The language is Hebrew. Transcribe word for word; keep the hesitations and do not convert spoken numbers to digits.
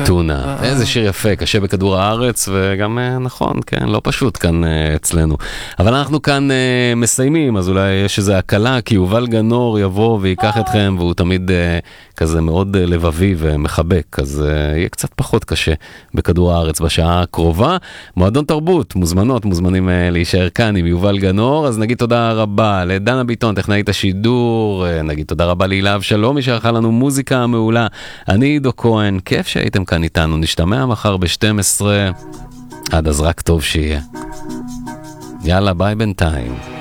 טונה. איזה שיר יפה, קשה בכדור הארץ, וגם נכון, כן, לא פשוט כאן אצלנו. אבל אנחנו כאן מסיימים, אז אולי יש איזו הקלה, כי יובל גנור יבוא ויקח אתכם, והוא תמיד כזה מאוד לבבי ומחבק, אז יהיה קצת פחות קשה בכדור הארץ בשעה הקרובה. מועדון תרבות, מוזמנות, מוזמנים להישאר כאן עם יובל גנור, אז נגיד תודה רבה לדנה ביטון, טכנאית השידור, נגיד תודה רבה להילה אבשלומי שערכה לנו מוזיקה מעולה. אני עידו כהן, כיף שהייתם כאן איתנו, נשתמע מחר ב-שתים עשרה, עד אז רק טוב שיהיה. יאללה, ביי בינתיים.